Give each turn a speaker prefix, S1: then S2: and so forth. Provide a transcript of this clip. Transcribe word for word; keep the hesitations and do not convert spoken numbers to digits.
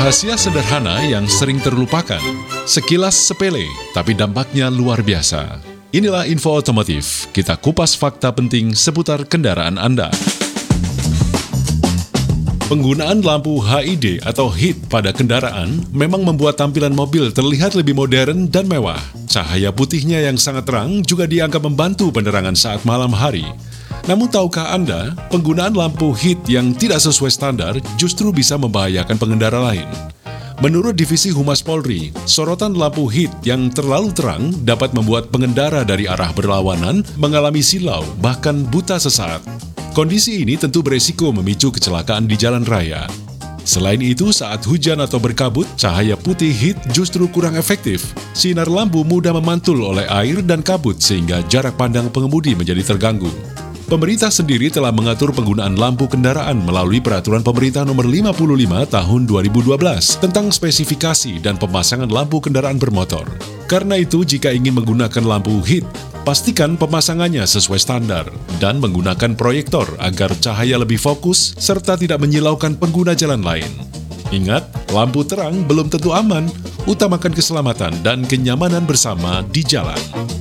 S1: Rahasia sederhana yang sering terlupakan. Sekilas sepele, tapi dampaknya luar biasa. Inilah Info Otomotif. Kita kupas fakta penting seputar kendaraan Anda. Penggunaan lampu H I D atau H I D pada kendaraan memang membuat tampilan mobil terlihat lebih modern dan mewah. Cahaya putihnya yang sangat terang juga dianggap membantu penerangan saat malam hari. Namun tahukah Anda, penggunaan lampu H I D yang tidak sesuai standar justru bisa membahayakan pengendara lain. Menurut Divisi Humas Polri, sorotan lampu H I D yang terlalu terang dapat membuat pengendara dari arah berlawanan mengalami silau, bahkan buta sesaat. Kondisi ini tentu beresiko memicu kecelakaan di jalan raya. Selain itu, saat hujan atau berkabut, cahaya putih H I D justru kurang efektif. Sinar lampu mudah memantul oleh air dan kabut sehingga jarak pandang pengemudi menjadi terganggu. Pemerintah sendiri telah mengatur penggunaan lampu kendaraan melalui Peraturan Pemerintah Nomor lima puluh lima Tahun dua ribu dua belas tentang spesifikasi dan pemasangan lampu kendaraan bermotor. Karena itu, jika ingin menggunakan lampu H I D, pastikan pemasangannya sesuai standar dan menggunakan proyektor agar cahaya lebih fokus serta tidak menyilaukan pengguna jalan lain. Ingat, lampu terang belum tentu aman. Utamakan keselamatan dan kenyamanan bersama di jalan.